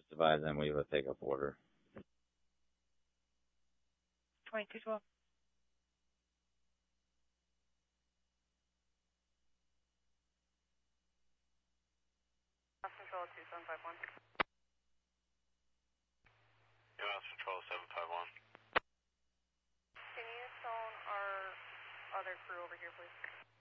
Just advise them we have a pickup order. 2212. Control 2751. US Control 751. Can you phone our other crew over here, please?